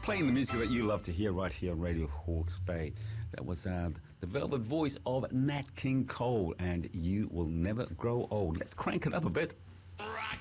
playing the music that you love to hear right here on Radio Hawke's Bay. That was the velvet voice of Nat King Cole and You Will Never Grow Old. Let's crank it up a bit.